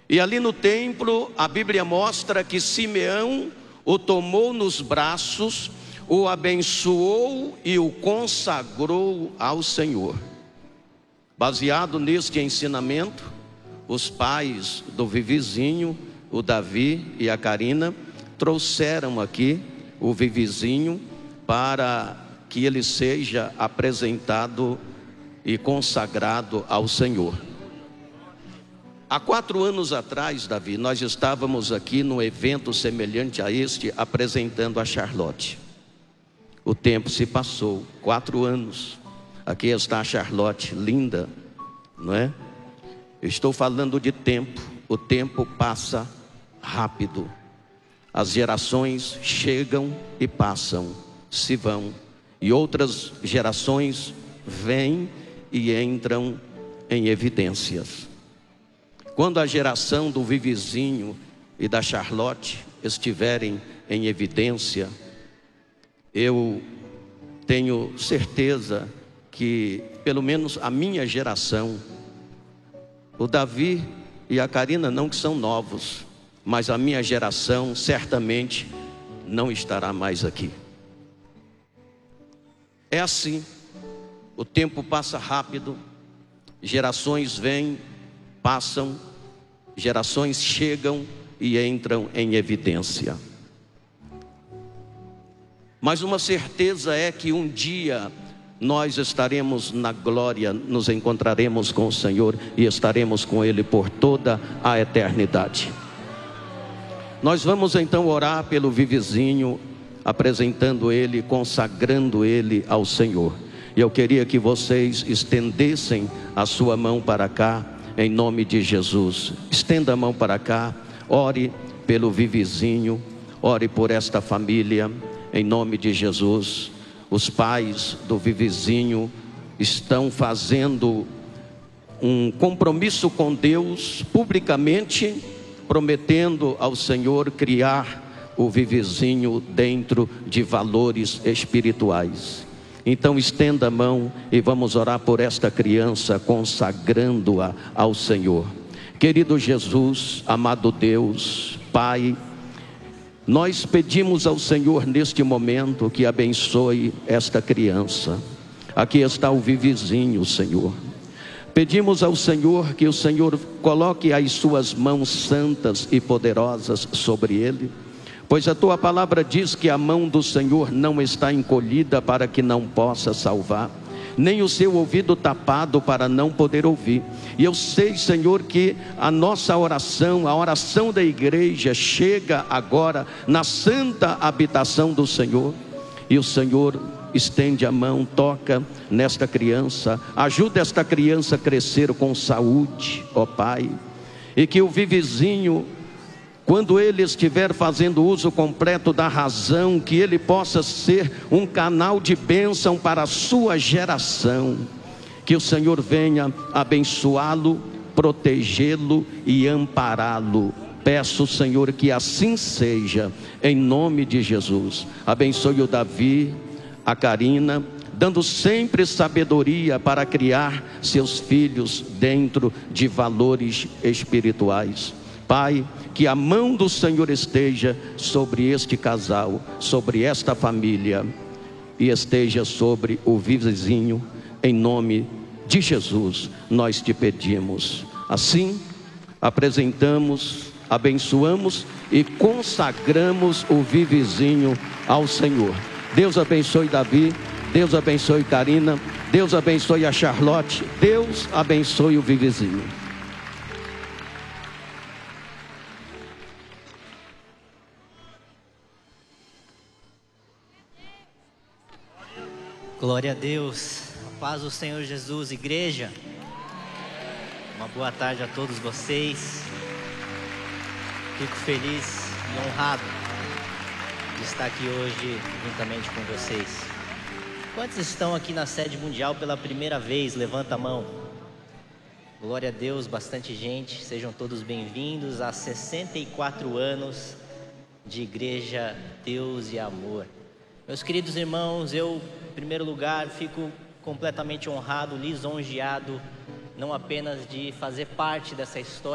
E ali no templo, a Bíblia mostra que Simeão o tomou nos braços, o abençoou e o consagrou ao Senhor. Baseado neste ensinamento, os pais do Vivizinho, o Davi e a Karina, trouxeram aqui o Vivizinho para que ele seja apresentado e consagrado ao Senhor. Há 4 anos atrás, Davi, nós estávamos aqui num evento semelhante a este, apresentando a Charlotte. O tempo se passou, 4 anos. Aqui está a Charlotte, linda, não é? Eu estou falando de tempo. O tempo passa rápido. As gerações chegam e passam, se vão. E outras gerações vêm e entram em evidências. Quando a geração do Vivizinho e da Charlotte estiverem em evidência, eu tenho certeza que, pelo menos a minha geração, o Davi e a Karina não que são novos, mas a minha geração certamente não estará mais aqui. É assim, o tempo passa rápido, gerações vêm, passam, gerações chegam e entram em evidência. Mas uma certeza é que um dia nós estaremos na glória, nos encontraremos com o Senhor e estaremos com Ele por toda a eternidade. Nós vamos então orar pelo Vivizinho, apresentando ele, consagrando ele ao Senhor. E eu queria que vocês estendessem a sua mão para cá, em nome de Jesus. Estenda a mão para cá, ore pelo Vivizinho, ore por esta família, em nome de Jesus. Os pais do Vivizinho estão fazendo um compromisso com Deus, publicamente, prometendo ao Senhor criar o Vivizinho dentro de valores espirituais. Então estenda a mão e vamos orar por esta criança, consagrando-a ao Senhor. Querido Jesus, amado Deus, Pai, nós pedimos ao Senhor neste momento que abençoe esta criança. Aqui está o Vivizinho, Senhor. Pedimos ao Senhor que o Senhor coloque as suas mãos santas e poderosas sobre ele, pois a tua palavra diz que a mão do Senhor não está encolhida para que não possa salvar, nem o seu ouvido tapado para não poder ouvir. E eu sei, Senhor, que a nossa oração, a oração da igreja chega agora na santa habitação do Senhor, e o Senhor estende a mão, toca nesta criança, ajuda esta criança a crescer com saúde, ó Pai, e que o Vivizinho, quando ele estiver fazendo uso completo da razão, que ele possa ser um canal de bênção para a sua geração, que o Senhor venha abençoá-lo, protegê-lo e ampará-lo. Peço, Senhor, que assim seja, em nome de Jesus. Abençoe o Davi, a Karina, dando sempre sabedoria para criar seus filhos dentro de valores espirituais. Pai, que a mão do Senhor esteja sobre este casal, sobre esta família, e esteja sobre o Vivizinho, em nome de Jesus, nós te pedimos. Assim, apresentamos, abençoamos e consagramos o Vivizinho ao Senhor. Deus abençoe Davi, Deus abençoe Karina, Deus abençoe a Charlotte, Deus abençoe o Vivizinho. Glória a Deus, a paz do Senhor Jesus, igreja. Uma boa tarde a todos vocês. Fico feliz e honrado de estar aqui hoje juntamente com vocês. Quantos estão aqui na sede mundial pela primeira vez? Levanta a mão. Glória a Deus, bastante gente. Sejam todos bem-vindos a 64 anos de Igreja Deus e Amor. Meus queridos irmãos, eu, em primeiro lugar, fico completamente honrado, lisonjeado, não apenas de fazer parte dessa história,